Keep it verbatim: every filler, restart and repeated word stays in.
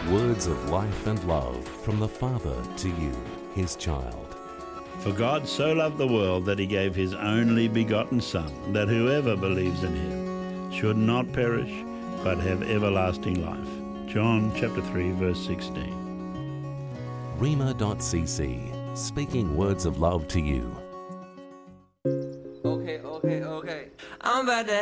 Words of life and love from the Father to you, his child. For God so loved the world that he gave his only begotten Son, that whoever believes in him should not perish, but have everlasting life. John chapter three, verse sixteen. Rhema dot c c, speaking words of love to you. Okay, okay, okay. I'm about to